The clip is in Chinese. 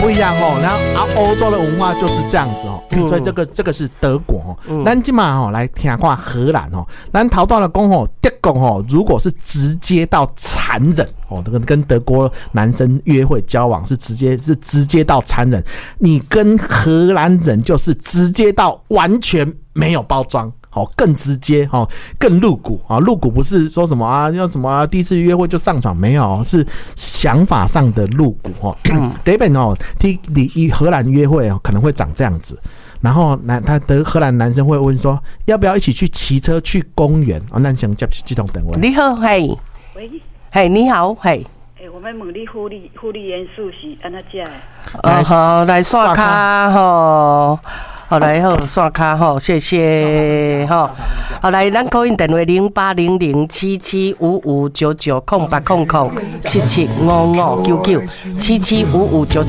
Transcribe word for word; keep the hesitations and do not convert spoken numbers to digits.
不一样哦。然后啊，欧洲的文化就是这样子哦，嗯、所以这个这个是德国哦。咱今嘛哦来听看荷兰哦，咱逃到了讲哦，德国哦，如果是直接到残忍哦，跟跟德国男生约会交往是直接是直接到残忍，你跟荷兰人就是直接到完全没有包装。好，更直接，好，更露骨啊！露骨不是说什么啊，要什么啊？第一次约会就上床，没有，是想法上的露骨哦。第一本哦，替你荷兰约会哦，可能会长这样子。然后男他的荷兰男生会问说，要不要一起去骑车去公园？哦，那想接这通电话。 你好，嘿， 喂， 嘿，你好，嘿。 欸、我们问你护理护理元素是安怎食的？ 哦，好，来刷卡吼。好来好，刷卡吼，谢谢吼。好来，咱call in电话零八零零七七五五九九空八空空七七五五九九七七五五九九。